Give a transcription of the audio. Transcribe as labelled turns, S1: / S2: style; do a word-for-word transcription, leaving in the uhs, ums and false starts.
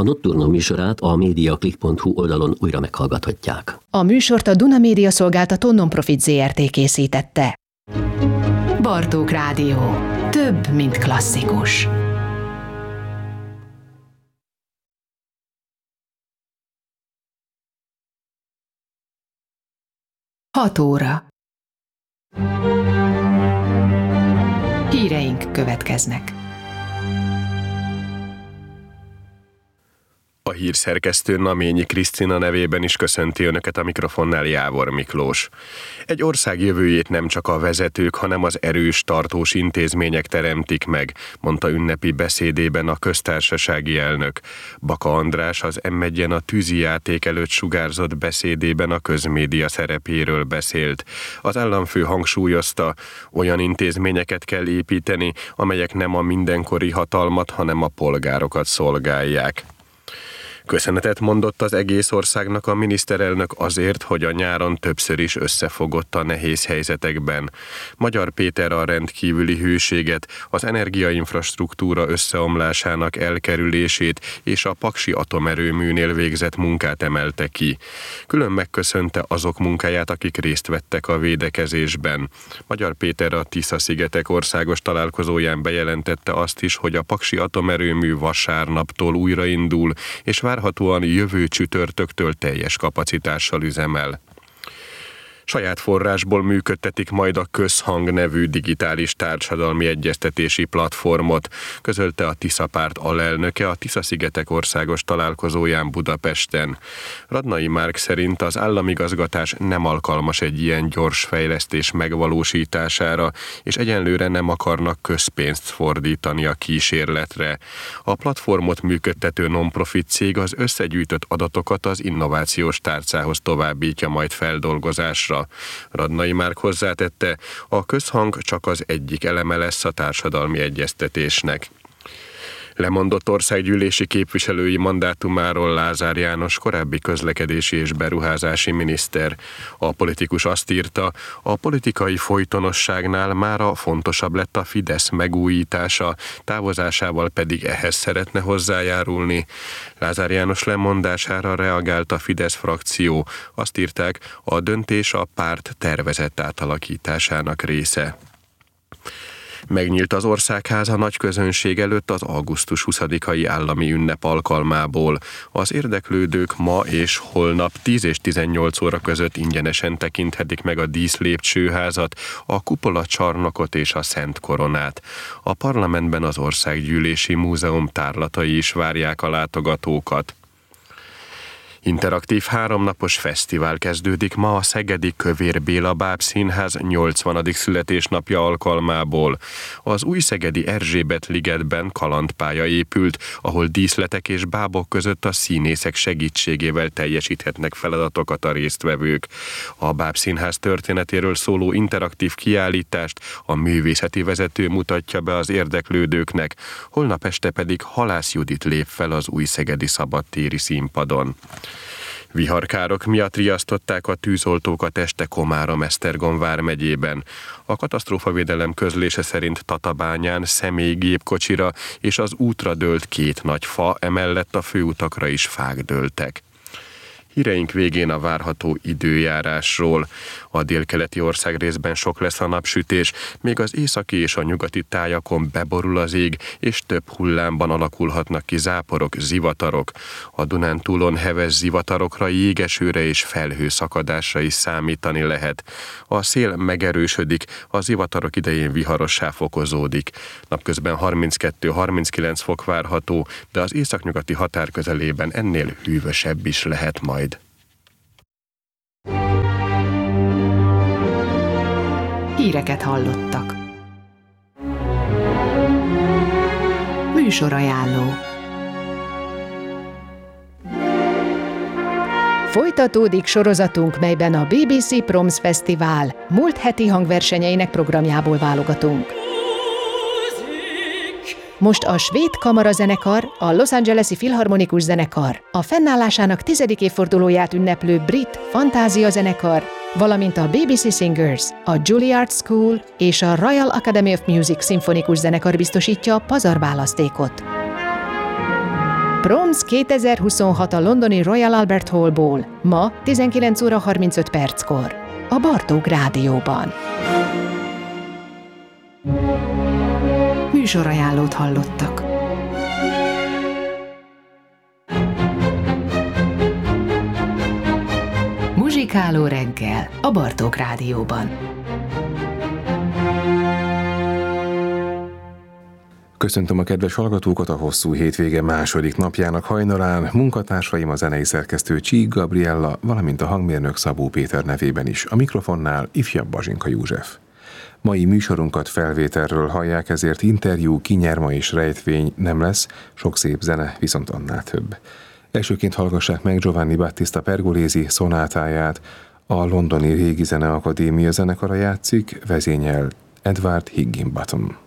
S1: Nocturno műsorát a mediaclick pont hu oldalon újra meghallgathatják.
S2: A műsort a Duna Média Szolgáltató Nonprofit zé er té készítette. Bartók Rádió. Több, mint klasszikus. Hat óra. Híreink következnek.
S3: A hírszerkesztő Naményi Krisztina nevében is köszönti Önöket, a mikrofonnál Jávor Miklós. Egy ország jövőjét nem csak a vezetők, hanem az erős, tartós intézmények teremtik meg, mondta ünnepi beszédében a köztársasági elnök. Baka András az em egyen a tűzijáték előtt sugárzott beszédében a közmédia szerepéről beszélt. Az államfő hangsúlyozta, olyan intézményeket kell építeni, amelyek nem a mindenkori hatalmat, hanem a polgárokat szolgálják. Köszönetet mondott az egész országnak a miniszterelnök azért, hogy a nyáron többször is összefogott a nehéz helyzetekben. Magyar Péter a rendkívüli hőséget, az energiainfrastruktúra összeomlásának elkerülését és a paksi atomerőműnél végzett munkát emelte ki. Külön megköszönte azok munkáját, akik részt vettek a védekezésben. Magyar Péter a Tisza-szigetek országos találkozóján bejelentette azt is, hogy a paksi atomerőmű vasárnaptól újraindul, és várhatóan jövő csütörtöktől teljes kapacitással üzemel. Saját forrásból működtetik majd a Közhang nevű digitális társadalmi egyeztetési platformot, közölte a Tisza párt alelnöke a Tisza-szigetek országos találkozóján Budapesten. Radnai Márk szerint az államigazgatás nem alkalmas egy ilyen gyors fejlesztés megvalósítására, és egyenlőre nem akarnak közpénzt fordítani a kísérletre. A platformot működtető non-profit cég az összegyűjtött adatokat az innovációs tárcához továbbítja majd feldolgozásra. Radnai Márk hozzátette, a Közhang csak az egyik eleme lesz a társadalmi egyeztetésnek. Lemondott országgyűlési képviselői mandátumáról Lázár János korábbi közlekedési és beruházási miniszter. A politikus azt írta, a politikai folytonosságnál mára fontosabb lett a Fidesz megújítása, távozásával pedig ehhez szeretne hozzájárulni. Lázár János lemondására reagált a Fidesz frakció. Azt írták, a döntés a párt tervezett átalakításának része. Megnyílt az Országháza nagy közönség előtt az augusztus huszadikai állami ünnep alkalmából. Az érdeklődők ma és holnap tíz és tizennyolc óra között ingyenesen tekinthetik meg a díszlépcsőházat, a kupolacsarnokot és a Szent Koronát. A parlamentben az Országgyűlési Múzeum tárlatai is várják a látogatókat. Interaktív háromnapos fesztivál kezdődik ma a szegedi Kövér Béla Bábszínház nyolcvanadik születésnapja alkalmából. Az új szegedi Erzsébet ligetben kalandpálya épült, ahol díszletek és bábok között a színészek segítségével teljesíthetnek feladatokat a résztvevők. A Bábszínház történetéről szóló interaktív kiállítást a művészeti vezető mutatja be az érdeklődőknek, holnap este pedig Halász Judit lép fel az új szegedi szabadtéri színpadon. Viharkárok miatt riasztották a tűzoltókat este Komárom-Esztergom vármegyében. A katasztrófavédelem közlése szerint Tatabányán személygépkocsira és az útra dőlt két nagy fa, emellett a főutakra is fák dőltek. Híreink végén a várható időjárásról. A délkeleti országrészben sok lesz a napsütés, még az északi és a nyugati tájakon beborul az ég, és több hullámban alakulhatnak ki záporok, zivatarok. A Dunántúlon heves zivatarokra, jégesőre és felhőszakadásra is számítani lehet. A szél megerősödik, a zivatarok idején viharossá fokozódik. Napközben harminckettő-harminckilenc fok várható, de az északnyugati határ közelében ennél hűvösebb is lehet majd.
S2: Híreket hallottak. Műsorajánló. Folytatódik sorozatunk, melyben a bé bé cé Proms Fesztivál múlt heti hangversenyeinek programjából válogatunk. Most a Svéd Kamarazenekar, a Los Angeles-i Filharmonikus Zenekar, a fennállásának tizedik évfordulóját ünneplő brit Fantázia Zenekar, valamint a bé bé cé Singers, a Juilliard School és a Royal Academy of Music szimfonikus zenekar biztosítja a pazarválasztékot. Proms kétezer-huszonhat a londoni Royal Albert Hallból, ma tizenkilenc óra harmincöt perckor, a Bartók Rádióban. Műsorajánlót hallottak. Muzsikáló reggel a Bartók Rádióban.
S4: Köszöntöm a kedves hallgatókat a hosszú hétvége második napjának hajnalán, munkatársaim a zenei szerkesztő Csík Gabriella, valamint a hangmérnök Szabó Péter nevében is, a mikrofonnál ifjabb Bazsinka József. Mai műsorunkat felvételről hallják, ezért interjú, kinyerma és rejtvény nem lesz, sok szép zene, viszont annál több. Elsőként hallgassák meg Giovanni Battista Pergolesi szonátáját, a londoni Régi Zeneakadémia zenekara játszik, vezényel Edward Higginbottom.